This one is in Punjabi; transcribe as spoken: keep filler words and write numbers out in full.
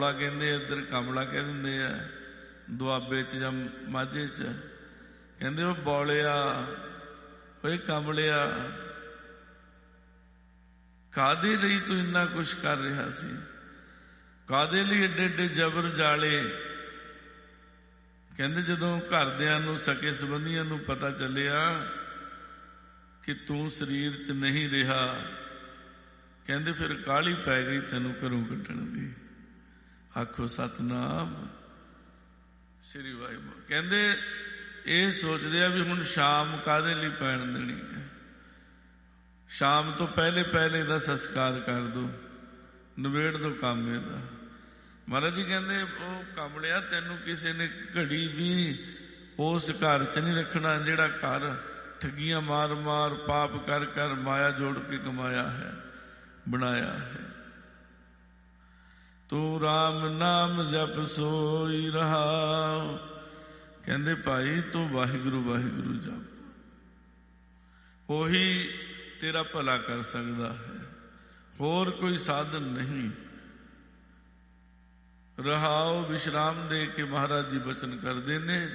ਕਹਿੰਦੇ ਇੱਧਰ ਕਮਲਾ ਕਹਿ ਦਿੰਦੇ ਆ, ਦੁਆਬੇ 'ਚ ਜਾਂ ਮਾਝੇ 'ਚ ਕਹਿੰਦੇ ਉਹ ਬੌਲਿਆ, ਓਏ ਕਮਲਿਆ, ਕਾਹਦੇ ਲਈ ਤੂੰ ਇੰਨਾ ਕੁਛ ਕਰ ਰਿਹਾ ਸੀ? ਕਾਹਦੇ ਲਈ ਏਡੇ ਏਡੇ ਜ਼ਬਰ ਜਾਲੇ? ਕਹਿੰਦੇ ਜਦੋਂ ਘਰਦਿਆਂ ਨੂੰ, ਸਕੇ ਸੰਬੰਧੀਆਂ ਨੂੰ ਪਤਾ ਚੱਲਿਆ ਕਿ ਤੂੰ ਸਰੀਰ 'ਚ ਨਹੀਂ ਰਿਹਾ, ਕਹਿੰਦੇ ਫਿਰ ਕਾਹਲੀ ਪੈ ਗਈ ਤੈਨੂੰ ਘਰੋਂ ਕੱਢਣ ਦੀ। ਆਖੋ ਸਤਨਾਮ ਸ੍ਰੀ ਵਾਹਿਗੁਰੂ। ਕਹਿੰਦੇ ਇਹ ਸੋਚਦੇ ਆ ਵੀ ਹੁਣ ਸ਼ਾਮ ਕਾਹਦੇ ਲਈ ਪੈਣ ਦੇਣੀ ਹੈ, ਸ਼ਾਮ ਤੋਂ ਪਹਿਲੇ ਪਹਿਲੇ ਦਾ ਸੰਸਕਾਰ ਕਰ ਦੋ, ਨਿਬੇੜ ਦੋ ਕੰਮ ਇਹਦਾ। ਮਹਾਰਾਜ ਜੀ ਕਹਿੰਦੇ ਉਹ ਕਮਲਿਆ, ਤੈਨੂੰ ਕਿਸੇ ਨੇ ਘੜੀ ਵੀ ਉਸ ਘਰ 'ਚ ਨਹੀਂ ਰੱਖਣਾ ਜਿਹੜਾ ਘਰ ਠੱਗੀਆਂ ਮਾਰ ਮਾਰ, ਪਾਪ ਕਰ ਕਰ, ਮਾਇਆ ਜੋੜ ਕੇ ਕਮਾਇਆ ਹੈ, ਬਣਾਇਆ ਹੈ। ਤੂੰ ਰਾਮ ਨਾਮ ਜਪ ਸੋਈ ਰਹਾ। ਕਹਿੰਦੇ ਭਾਈ ਤੂੰ ਵਾਹਿਗੁਰੂ ਵਾਹਿਗੁਰੂ ਜਪ, ਉਹੀ ਤੇਰਾ ਭਲਾ ਕਰ ਸਕਦਾ ਹੈ, ਹੋਰ ਕੋਈ ਸਾਧਨ ਨਹੀਂ। ਰਹਾਓ ਵਿਸ਼ਰਾਮ ਦੇ ਕੇ ਮਹਾਰਾਜ ਜੀ ਬਚਨ ਕਰਦੇ ਨੇ।